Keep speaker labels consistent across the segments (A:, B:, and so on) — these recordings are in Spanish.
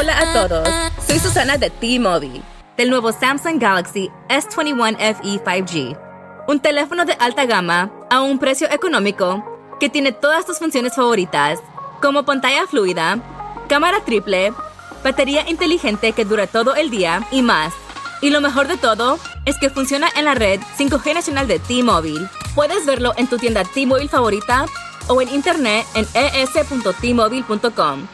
A: Hola a todos, soy Susana de T-Mobile, del nuevo Samsung Galaxy S21 FE 5G. Un teléfono de alta gama a un precio económico que tiene todas tus funciones favoritas, como pantalla fluida, cámara triple, batería inteligente que dura todo el día y más. Y lo mejor de todo es que funciona en la red 5G nacional de T-Mobile. Puedes verlo en tu tienda T-Mobile favorita o en internet en es.tmobile.com.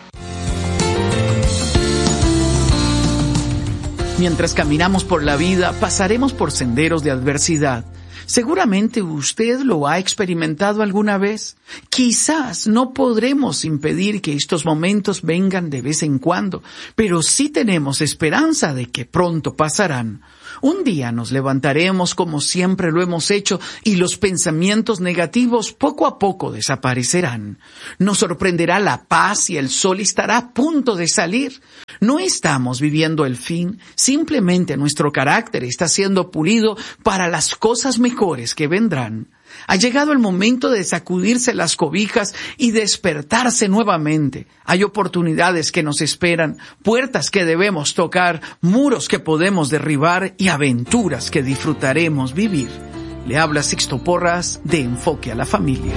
B: Mientras caminamos por la vida, pasaremos por senderos de adversidad. Seguramente usted lo ha experimentado alguna vez. Quizás no podremos impedir que estos momentos vengan de vez en cuando, pero sí tenemos esperanza de que pronto pasarán. Un día nos levantaremos como siempre lo hemos hecho y los pensamientos negativos poco a poco desaparecerán. Nos sorprenderá la paz y el sol estará a punto de salir. No estamos viviendo el fin, simplemente nuestro carácter está siendo pulido para las cosas mejores que vendrán. Ha llegado el momento de sacudirse las cobijas y despertarse nuevamente. Hay oportunidades que nos esperan, puertas que debemos tocar, muros que podemos derribar y aventuras que disfrutaremos vivir. Le habla Sixto Porras de Enfoque a la Familia.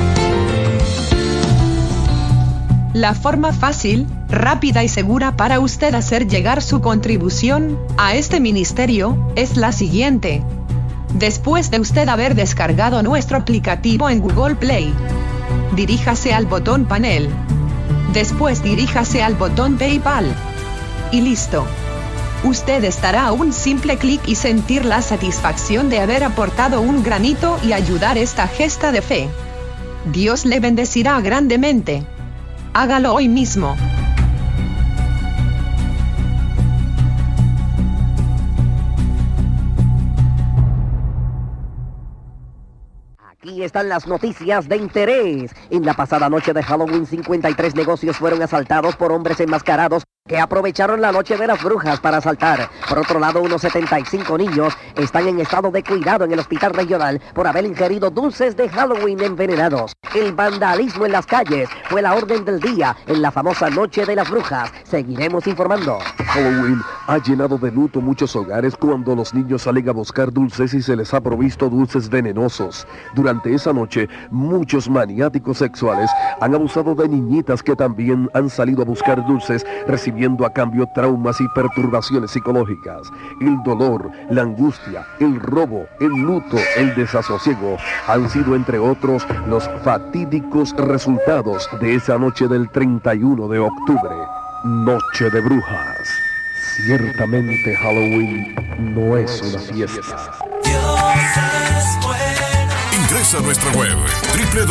C: La forma fácil, rápida y segura para usted hacer llegar su contribución a este ministerio es la siguiente. Después de usted haber descargado nuestro aplicativo en Google Play, diríjase al botón Panel. Después diríjase al botón PayPal. Y listo. Usted estará a un simple clic y sentir la satisfacción de haber aportado un granito y ayudar esta gesta de fe. Dios le bendecirá grandemente. Hágalo hoy mismo.
D: Aquí están las noticias de interés. En la pasada noche de Halloween, 53 negocios fueron asaltados por hombres enmascarados que aprovecharon la noche de las brujas para asaltar. Por otro lado, unos 75 niños están en estado de cuidado en el hospital regional por haber ingerido dulces de Halloween envenenados. El vandalismo en las calles fue la orden del día en la famosa noche de las brujas. Seguiremos informando.
E: Halloween ha llenado de luto muchos hogares cuando los niños salen a buscar dulces y se les ha provisto dulces venenosos. Durante esa noche, muchos maniáticos sexuales han abusado de niñitas que también han salido a buscar dulces, recibiendo a cambio traumas y perturbaciones psicológicas. El dolor, la angustia, el robo, el luto, el desasosiego han sido, entre otros, los fatídicos resultados de esa noche del 31 de octubre. Noche de brujas. Ciertamente Halloween no es una fiesta.
F: Ingresa a nuestra web